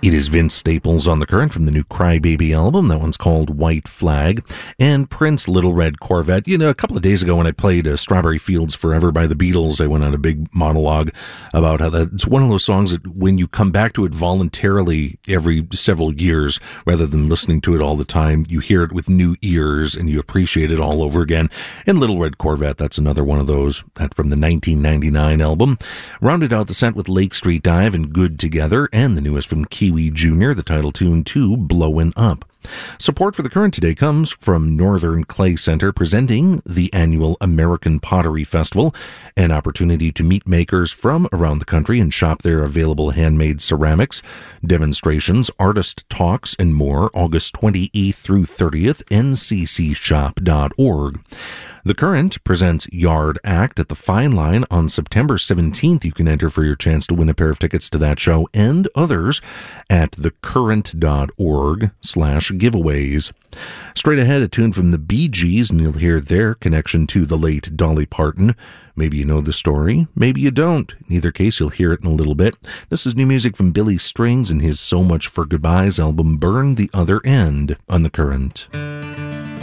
It is Vince Staples on The Current from the new Crybaby album. That one's called White Flag. And Prince, Little Red Corvette. You know, a couple of days ago when I played Strawberry Fields Forever by the Beatles, I went on a big monologue about how it's one of those songs that when you come back to it voluntarily every several years, rather than listening to it all the time, you hear it with new ears and you appreciate it all over again. And Little Red Corvette, that's another one of those. That from the 1999 album. Rounded out the set with Lake Street Dive and Good Together, and the newest from Kiwi Jr., the title tune to Blowin' Up. Support for The Current today comes from Northern Clay Center, presenting the annual American Pottery Festival, an opportunity to meet makers from around the country and shop their available handmade ceramics, demonstrations, artist talks, and more, August 28th through 30th, nccshop.org. The Current presents Yard Act at the Fine Line on September 17th. You can enter for your chance to win a pair of tickets to that show and others at thecurrent.org/giveaways. Straight ahead, a tune from the Bee Gees, and you'll hear their connection to the late Dolly Parton. Maybe you know the story, maybe you don't. In either case, you'll hear it in a little bit. This is new music from Billy Strings and his So Much for Goodbyes album, Burn the Other End, on The Current.